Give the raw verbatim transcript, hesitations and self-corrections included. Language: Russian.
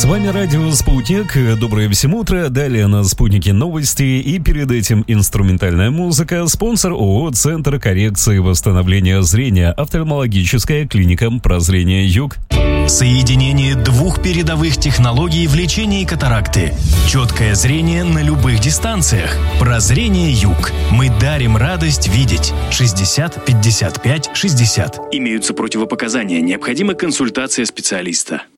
вами радио «Спутник». Доброе всем утро. Далее на «Спутнике» новости и перед этим инструментальная музыка. Спонсор ООО «Центр коррекции и восстановления зрения». Офтальмологическая клиника «Прозрение Юг». Соединение двух передовых технологий в лечении катаракты. Четкое зрение на любых дистанциях. Прозрение Юг. Мы дарим радость видеть. шестьдесят пятьдесят пять шестьдесят. Имеются противопоказания. Необходима консультация специалиста.